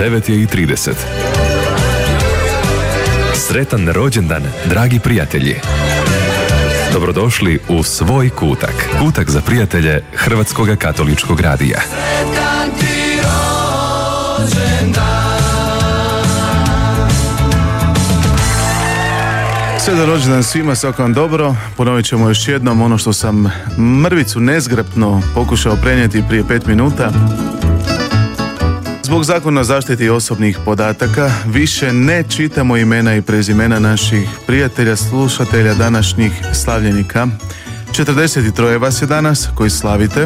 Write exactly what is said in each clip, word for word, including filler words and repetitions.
devet je i trideset. Sretan rođendan, dragi prijatelji! Dobrodošli u Svoj kutak. Kutak za prijatelje Hrvatskog katoličkog radija. Sretan ti rođendan. Sretan rođendan svima, svako vam dobro. Ponovit ćemo još jednom ono što sam mrvicu nezgrapno pokušao prenijeti prije pet minuta. Zbog zakona o zaštiti osobnih podataka više ne čitamo imena i prezimena naših prijatelja, slušatelja, današnjih slavljenika. četrdeset tri vas je danas koji slavite,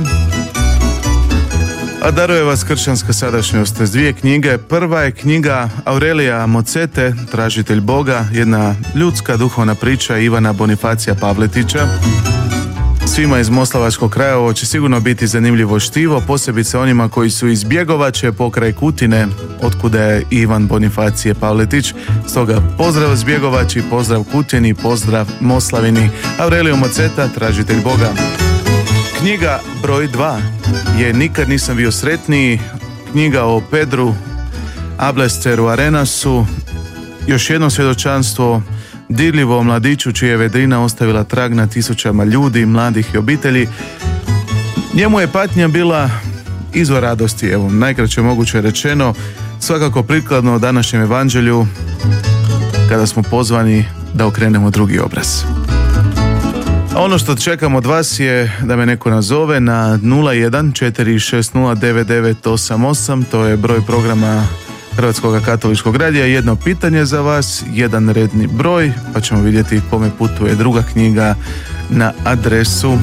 a daruje vas kršćanska sadašnjost s dvije knjige. Prva je knjiga Aurelija Mocete, Tražitelj Boga, jedna ljudska duhovna priča Ivana Bonifacija Pavletića. Svima iz moslavačkog kraja ovo će sigurno biti zanimljivo štivo, posebice onima koji su iz Bjegovače pokraj Kutine, otkuda je Ivan Bonifacije Pavletić. Stoga pozdrav Zbjegovači, pozdrav Kutini, pozdrav Moslavini. Aurelio Moceta, Tražitelj Boga. Knjiga broj dva je Nikad nisam bio sretniji, knjiga o Pedru Ablesteru Arenasu, još jedno svjedočanstvo dirljivo mladiću čija je vedrina ostavila trag na tisućama ljudi, mladih i obitelji. Njemu je patnja bila izvor radosti, evo, najkraće moguće rečeno, svakako prikladno današnjem evanđelju kada smo pozvani da okrenemo drugi obraz. A ono što čekam od vas je da me neko nazove na nula jedan četiri šest nula devet devet osam osam, to je broj programa Hrvatskog katoličkog radija. Jedno pitanje za vas, jedan redni broj, pa ćemo vidjeti kome putuje druga knjiga na adresu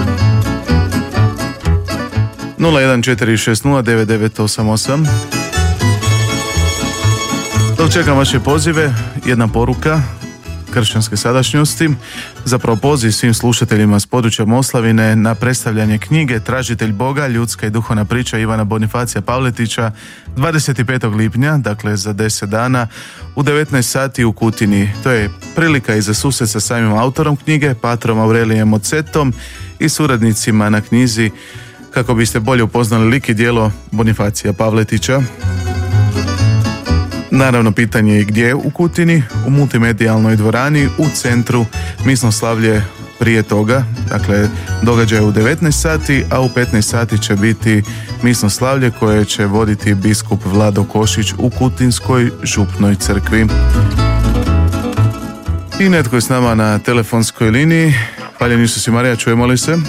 nula jedan četiri šest nula devet devet osam osam. Dok čekam vaše pozive, jedna poruka kršćanske sadašnjosti, zapravo poziv svim slušateljima s područja Moslavine na predstavljanje knjige Tražitelj Boga, ljudska i duhovna priča Ivana Bonifacija Pavletića dvadeset petog lipnja, dakle za deset dana, u devetnaest sati u Kutini. To je prilika i za susret sa samim autorom knjige, patrom Aurelijem Mocetom i suradnicima na knjizi, kako biste bolje upoznali lik i djelo Bonifacija Pavletića. Naravno, pitanje je gdje u Kutini, u multimedijalnoj dvorani, u centru Misnoslavlje prije toga. Dakle, događaj je u devetnaest sati, a u petnaest sati će biti Misnoslavlje koje će voditi biskup Vlado Košić u Kutinskoj župnoj crkvi. I netko je s nama na telefonskoj liniji. Hvaljen Isus i Marija, čujemo li se?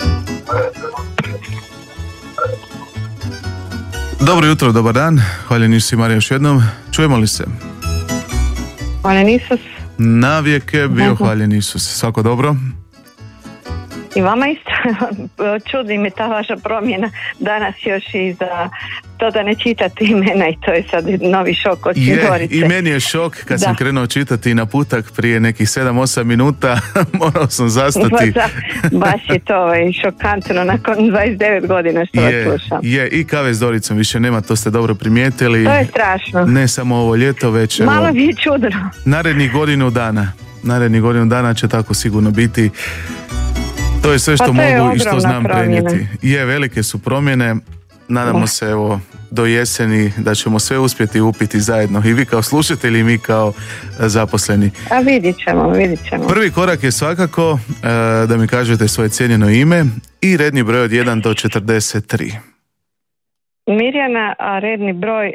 Dobro jutro, dobar dan. Hvaljen Isus i Marija još jednom. Čujemo li se? Hvaljen Isus. Navijek je bio hvaljen Isus. Svako dobro? I vama isto. Čudi mi ta vaša promjena danas još i za to da ne čitate imena i to je sad novi šok od Dorice. I meni je šok kad da. sam krenuo čitati naputak prije nekih sedam osam minuta, morao sam zastati. Da, baš je to šokantno nakon dvadeset devet godina što je, vas slušam. Je, i kave s Doricom više nema, to ste dobro primijetili. To je strašno. Ne samo ovo ljeto, već malo evo, mi je čudno. Narednih godinu dana. Narednih godinu dana će tako sigurno biti. To je sve što pa mogu i što znam promjena. prenijeti. Je, velike su promjene. Nadamo se evo do jeseni da ćemo sve uspjeti upiti zajedno. I vi kao slušatelji i mi kao zaposleni. A vidit ćemo, vidit ćemo. Prvi korak je svakako e, da mi kažete svoje cijenjeno ime i redni broj od jedan do četrdeset tri. Mirjana, a redni broj,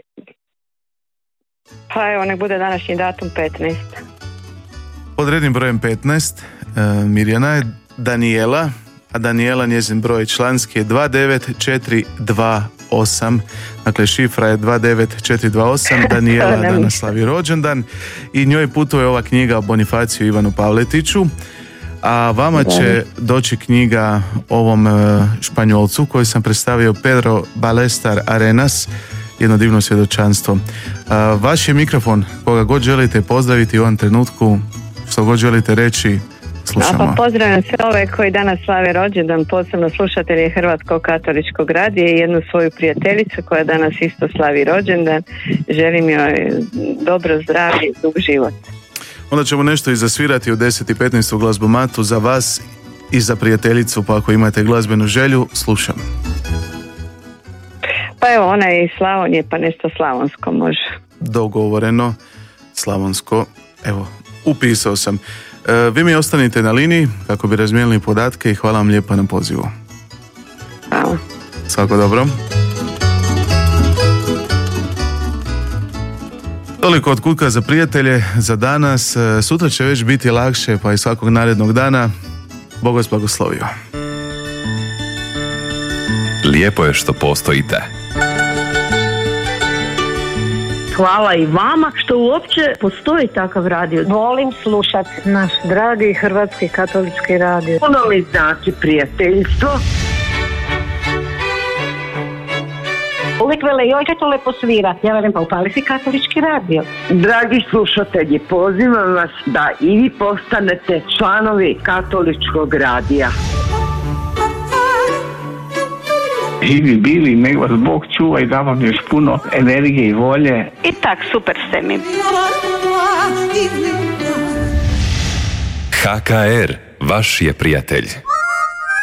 pa evo nek bude današnji datum petnaest. Pod rednim brojem petnaest e, Mirjana je Danijela, a Danijela njezin broj članski je dva devet četiri dva osam, dakle šifra je dva devet četiri dva osam. Danijela danas slavi rođendan i njoj putuje ova knjiga o Bonifaciju Ivanu Pavletiću, a vama će doći knjiga ovom Španjolcu koji sam predstavio, Pedro Balestar Arenas, jedno divno svjedočanstvo. Vaš je mikrofon, koga god želite pozdraviti u ovom trenutku, što god želite reći, slušamo. A pa pozdravljam sve ove koji danas slave rođendan, posebno slušatelji Hrvatskog katoličkog radija i jednu svoju prijateljicu koja danas isto slavi rođendan. Želim joj dobro zdravlje i dug život. Onda ćemo nešto i zasvirati u deset i petnaest u glazbomatu za vas i za prijateljicu, pa ako imate glazbenu želju, slušam. Pa evo, ona je iz Slavonije, pa nešto slavonsko može. Dogovoreno, slavonsko, evo, upisao sam. E, vi mi ostanite na liniji kako bi razmijenili podatke i hvala vam lijepa na pozivu. Hvala. Svako dobro. Toliko od Kutka za prijatelje za danas. Sutra će već biti lakše, pa i svakog narednog dana. Bog vas blagoslovio. Lijepo je što postojite. Hvala i vama što uopće postoji takav radio. Volim slušati naš dragi Hrvatski katolički radio. Puno mi znači prijateljstvo. Uvijek vele, joj kaj to lepo svira. Ja velim, pa upali si katolički radio. Dragi slušatelji, pozivam vas da i vi postanete članovi katoličkog radija. Živi bili, nek vas Bog čuva i da vam još puno energije i volje. I tak, super ste mi. H K R, vaš je prijatelj.